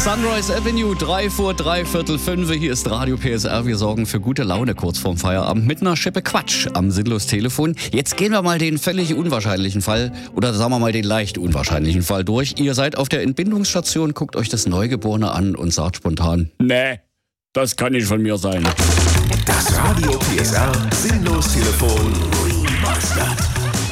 Sunrise Avenue, 3 vor 3:45. Hier ist Radio PSR. Wir sorgen für gute Laune kurz vorm Feierabend mit einer Schippe Quatsch am sinnlos Telefon. Jetzt gehen wir mal den völlig unwahrscheinlichen Fall, oder sagen wir mal den leicht unwahrscheinlichen Fall durch. Ihr seid auf der Entbindungsstation, guckt euch das Neugeborene an und sagt spontan: Nee, das kann nicht von mir sein. Das Radio PSR Sinnlos Telefon Remastered.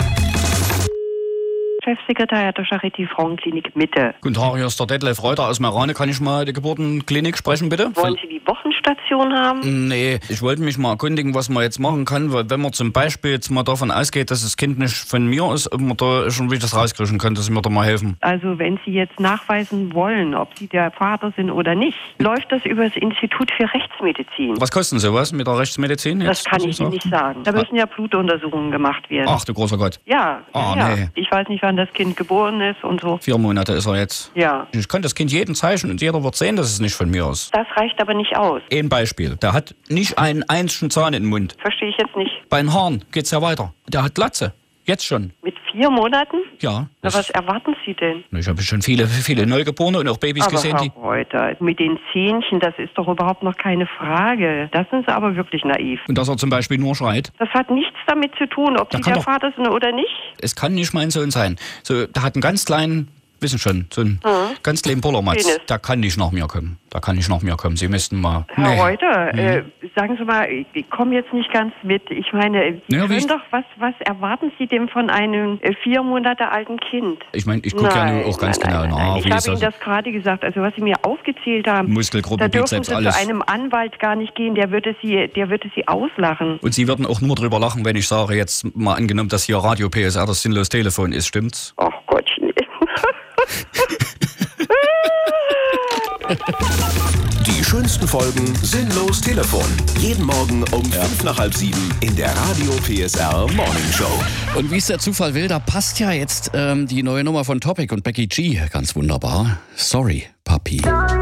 Chefsekretär der Charité Frauenklinik Mitte. Guten Tag, hier ist der Detlef Reuter aus Meerane. Kann ich mal die Geburtenklinik sprechen, bitte? Wollen Sie die Wochenstation haben? Nee, ich wollte mich mal erkundigen, was man jetzt machen kann, weil wenn man zum Beispiel jetzt mal davon ausgeht, dass das Kind nicht von mir ist, ob man da schon wie das rauskriegen kann, dass Sie mir da mal helfen. Also wenn Sie jetzt nachweisen wollen, ob Sie der Vater sind oder nicht, läuft das über das Institut für Rechtsmedizin. Was kostet sowas mit der Rechtsmedizin? Das kann ich Ihnen nicht sagen. Da müssen ja Blutuntersuchungen gemacht werden. Ach du großer Gott. Ja, ja. Nee. Ich weiß nicht, wann das Kind geboren ist und so. 4 Monate ist er jetzt. Ja. Ich kann das Kind jedem zeichnen und jeder wird sehen, dass es nicht von mir ist. Das reicht aber nicht aus. Ein Beispiel. Der hat nicht einen einzigen Zahn in den Mund. Verstehe ich jetzt nicht. Bei den Haaren geht's ja weiter. Der hat Glatze. Jetzt schon. Mit 4 Monaten? Ja. Na, was erwarten Sie denn? Ich habe schon viele Neugeborene und auch Babys gesehen, die... Aber Herr Reuter, mit den Zähnchen, das ist doch überhaupt noch keine Frage. Das sind Sie aber wirklich naiv. Und dass er zum Beispiel nur schreit. Das hat nichts damit zu tun, ob Sie der Vater sind oder nicht. Es kann nicht mein Sohn sein. So, der hat einen ganz kleinen, wissen schon, so einen ganz kleinen Pollermatz. Penis. Der kann nicht nach mir kommen. Sie müssten mal... Herr Reuter, sagen Sie mal, ich komme jetzt nicht ganz mit. Ich meine, Sie können doch, was erwarten Sie denn von einem 4 Monate alten Kind? Ich meine, ich gucke ja nur auch ganz genau nach. Ich habe Ihnen das gerade gesagt. Also was Sie mir aufgezählt haben, Muskelgruppen, da dürfen Bizeps, Sie alles. zu einem Anwalt gar nicht gehen. Der würde Sie auslachen. Und Sie würden auch nur drüber lachen, wenn ich sage, jetzt mal angenommen, dass hier Radio PSR das sinnlos Telefon ist, stimmt's? Ach Gottchen. Die schönsten Folgen Sinnlos Telefon. Jeden Morgen um 5 nach halb 7 in der Radio PSR Morning Show. Und wie es der Zufall will, da passt ja jetzt die neue Nummer von Topic und Becky G ganz wunderbar. Sorry, Papi.